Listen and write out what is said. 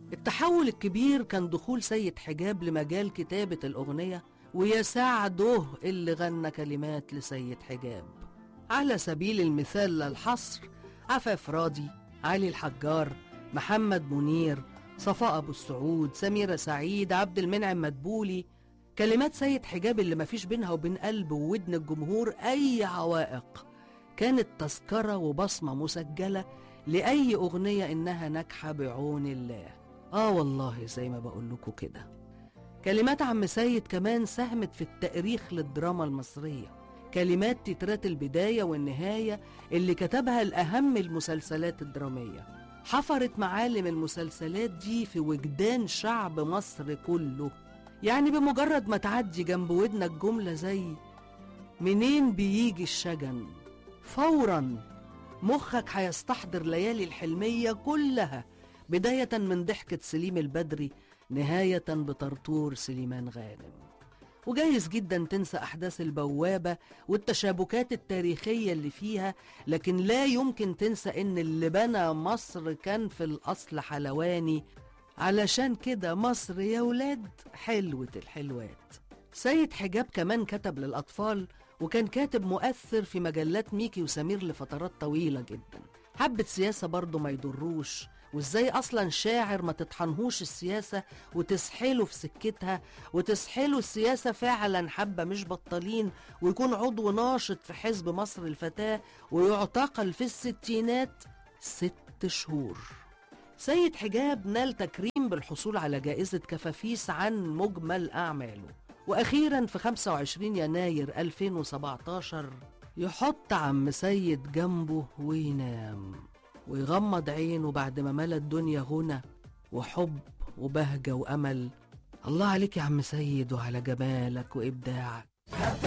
التحول الكبير كان دخول سيد حجاب لمجال كتابة الأغنية، ويساعده اللي غنى كلمات لسيد حجاب. على سبيل المثال للحصر: عفاف راضي، علي الحجار، محمد منير، صفاء أبو السعود، سميرة سعيد، عبد المنعم مدبولي. كلمات سيد حجاب اللي مفيش بينها وبين قلب وودن الجمهور أي عوائق، كانت تذكرة وبصمة مسجلة لأي أغنية إنها ناجحة بعون الله. والله زي ما بقول لكم كده. كلمات عم سيد كمان ساهمت في التأريخ للدراما المصرية. كلمات تترات البداية والنهاية اللي كتبها لأهم المسلسلات الدرامية حفرت معالم المسلسلات دي في وجدان شعب مصر كله. يعني بمجرد ما تعدي جنب ودنك جملة زي منين بيجي الشجن، فوراً مخك هيستحضر ليالي الحلمية كلها، بداية من ضحكة سليم البدري نهاية بطرطور سليمان غانم. وجايز جدا تنسى أحداث البوابة والتشابكات التاريخية اللي فيها، لكن لا يمكن تنسى إن اللي بنى مصر كان في الأصل حلواني. علشان كده مصر يا ولاد حلوة الحلوات. سيد حجاب كمان كتب للأطفال، وكان كاتب مؤثر في مجلات ميكي وسمير لفترات طويلة جدا. حبة سياسة برضو ما يضروش، وازاي اصلا شاعر ما تطحنهوش السياسة وتسحله في سكتها، وتسحله السياسة فعلا حبة مش بطالين، ويكون عضو ناشط في حزب مصر الفتاة ويعتقل في الستينات 6 شهور. سيد حجاب نال تكريم بالحصول على جائزة كفافيس عن مجمل أعماله. وأخيرا في 25 يناير 2017 يحط عم سيد جنبه وينام ويغمض عينه بعد ما ملا الدنيا غنى وحب وبهجة وأمل. الله عليك يا عم سيد وعلى جمالك وإبداعك.